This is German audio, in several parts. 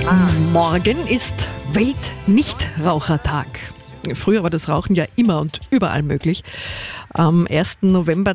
Morgen ist Weltnichtrauchertag. Früher war das Rauchen ja immer und überall möglich. Am 1. November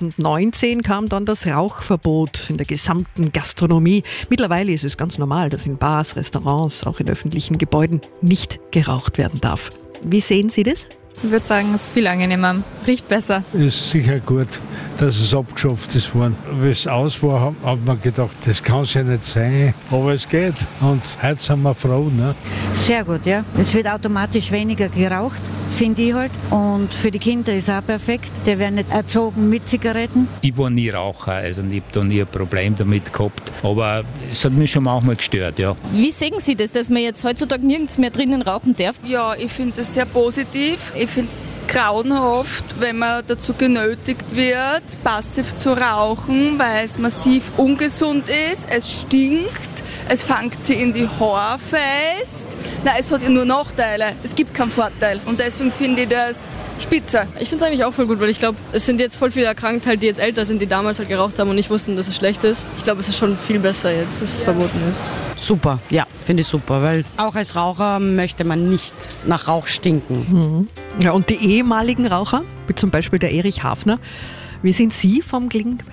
2019 kam dann das Rauchverbot in der gesamten Gastronomie. Mittlerweile ist es ganz normal, dass in Bars, Restaurants, auch in öffentlichen Gebäuden nicht geraucht werden darf. Wie sehen Sie das? Ich würde sagen, es ist viel angenehmer, riecht besser. Ist sicher gut, dass es abgeschafft ist worden. Wie es aus war, hat man gedacht, das kann es ja nicht sein. Aber es geht. Und heute sind wir froh. Ne? Sehr gut, ja. Es wird automatisch weniger geraucht, finde ich halt. Und für die Kinder ist es auch perfekt. Die werden nicht erzogen mit Zigaretten. Ich war nie Raucher, also ich habe da nie ein Problem damit gehabt. Aber es hat mich schon manchmal gestört, ja. Wie sehen Sie das, dass man jetzt heutzutage nirgends mehr drinnen rauchen darf? Ja, ich finde das sehr positiv. Ich finde es grauenhaft, wenn man dazu genötigt wird, passiv zu rauchen, weil es massiv ungesund ist, es stinkt, es fängt sie in die Haare fest. Nein, es hat ja nur Nachteile, es gibt keinen Vorteil und deswegen finde ich das spitze. Ich finde es eigentlich auch voll gut, weil ich glaube, es sind jetzt voll viele erkrankt, halt, die jetzt älter sind, die damals halt geraucht haben und nicht wussten, dass es schlecht ist. Ich glaube, es ist schon viel besser jetzt, dass es verboten ist. Super, ja, finde ich super, weil auch als Raucher möchte man nicht nach Rauch stinken. Ja, und die ehemaligen Raucher, wie zum Beispiel der Erich Hafner, wie sind Sie vom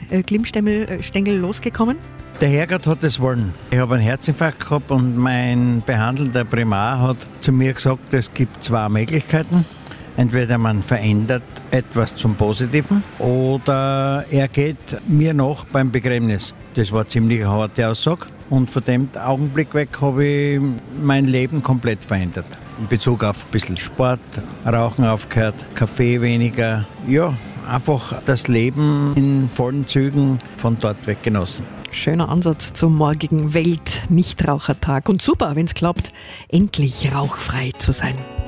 Glimmstängel losgekommen? Der Herrgott hat es wollen. Ich habe einen Herzinfarkt gehabt und mein behandelnder Primar hat zu mir gesagt, es gibt zwei Möglichkeiten. Entweder man verändert etwas zum Positiven oder er geht mir nach beim Begräbnis. Das war ziemlich eine harte Aussage. Und von dem Augenblick weg habe ich mein Leben komplett verändert. In Bezug auf ein bisschen Sport, Rauchen aufgehört, Kaffee weniger. Ja, einfach das Leben in vollen Zügen von dort weg genossen. Schöner Ansatz zum morgigen Weltnichtrauchertag. Und super, wenn es klappt, endlich rauchfrei zu sein.